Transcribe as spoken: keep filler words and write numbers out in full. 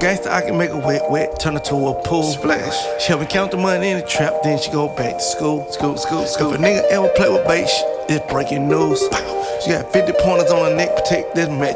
gangster, I can make a wet, wet, turn her to a pool. Splash. She help me count the money in the trap, then she go back to school. School, school, school. If a nigga ever play with bait, it's breaking news. She got fifty pointers on her neck, protect this match.